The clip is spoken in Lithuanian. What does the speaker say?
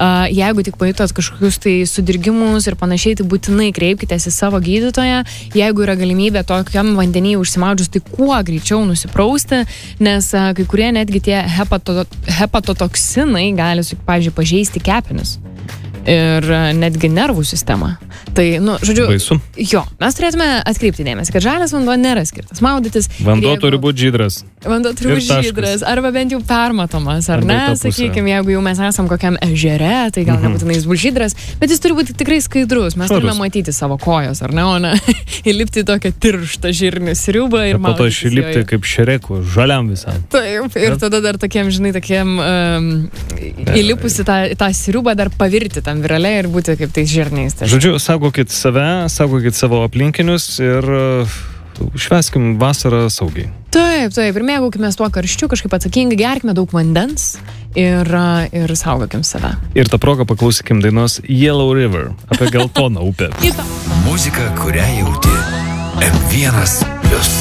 Jeigu tik pajutot kažkokius tai sudirgimus ir panašiai, tai būtinai kreipkitės į savo gydytoją. Jeigu yra galimybė tokiam vandenyje užsimaudžius, tai kuo greičiau nusiprausti, nes kai kurie netgi tie hepatotoksinai gali, pavyzdžiui, pažeisti kepenis ir netgi nervų sistemą. Tai, žodžiu, baisu. Jo, mes turėtume atkreipti dėmesį, kad žalias vanduo nėra skirtas maudytis. Vanduo turi būti žydras. Vanduo turi būti žydras, arba bent jau permatomas, ar ne? Sakykime, jeigu jau mes esam kokiam ežere, tai gal nebūtinai jis bus žydras, bet jis turi būti tikrai skaidrus. Mes turime matyti savo kojos, ar ne, o ne įlipti tokią tirštą žirnių sriubą ir po to išlipti kaip šerekų, žaliam visam. Taip, ir tada dar tokiem, žinai, įlipusi tą sriubą dar pavirti tam virale ir būti kaip tais žirniais. Žodžiu, saugokit save, saugokit savo aplinkinius ir švęskim vasarą saugiai. Taip, ir mėgaukimės tuo karščiu, kažkaip atsakingai, gerkime daug vandens ir saugokim save. Ir tą progą paklausykim dainos Yellow River apie geltoną upę. Muzika, kurią jauti. M1+.